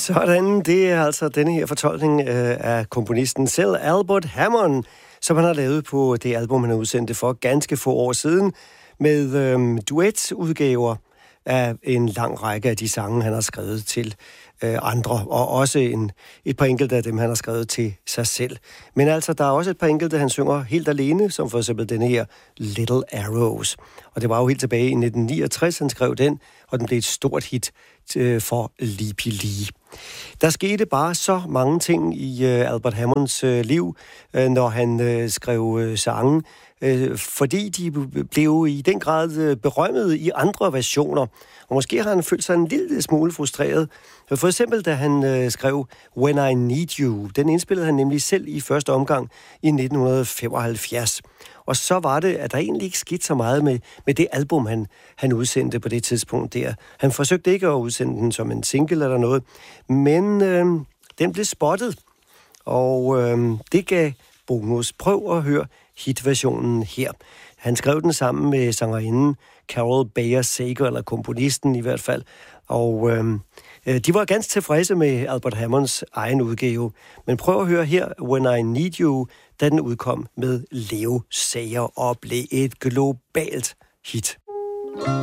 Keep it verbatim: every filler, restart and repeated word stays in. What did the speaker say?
Sådan, det er altså denne her fortolkning øh, af komponisten selv, Albert Hammond, som han har lavet på det album, han udsendte for ganske få år siden, med øh, duetudgaver af en lang række af de sange, han har skrevet til øh, andre, og også en, et par enkelte af dem, han har skrevet til sig selv. Men altså, der er også et par enkelte, han synger helt alene, som for eksempel denne her Little Arrows. Og det var jo helt tilbage i nitten niogtres, han skrev den, og den blev et stort hit øh, for Lipi Lee. Der skete bare så mange ting i øh, Albert Hammonds øh, liv, øh, når han øh, skrev øh, sange, øh, fordi de blev i den grad øh, berømmet i andre versioner. Og måske har han følt sig en lille smule frustreret. For eksempel, da han øh, skrev When I Need You. Den indspillede han nemlig selv i første omgang i nitten femoghalvfjerds. Og så var det, at der egentlig ikke skete så meget med, med det album, han, han udsendte på det tidspunkt der. Han forsøgte ikke at udsende den som en single eller noget, men øh, den blev spottet, og øh, det gav bonus. Prøv at høre hitversionen her. Han skrev den sammen med sangerinden Carol Bayer Sager, eller komponisten i hvert fald, og øh, de var ganske tilfredse med Albert Hammonds egen udgave. Men prøv at høre her, When I Need You, da den udkom med Leo Sayer og blev et globalt hit.